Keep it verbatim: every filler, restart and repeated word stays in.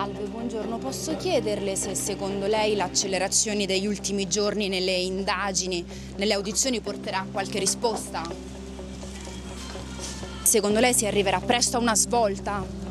Salve, buongiorno. Posso chiederle se secondo lei l'accelerazione degli ultimi giorni nelle indagini, nelle audizioni porterà a qualche risposta? Secondo lei si arriverà presto a una svolta?